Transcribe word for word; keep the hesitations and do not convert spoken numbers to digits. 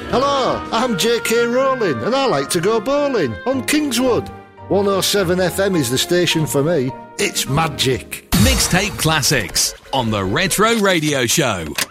Hello, I'm J K Rowling and I like to go bowling on Kingswood. one oh seven F M is the station for me. It's magic. Mixtape Classics on the Retro Radio Show.